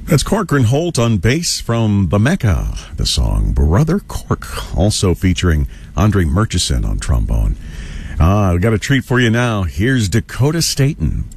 That's Corcoran Holt on bass from The Mecca, the song Brother Cork, also featuring Andre Murchison on trombone. We got a treat for you now. Here's Dakota Staton.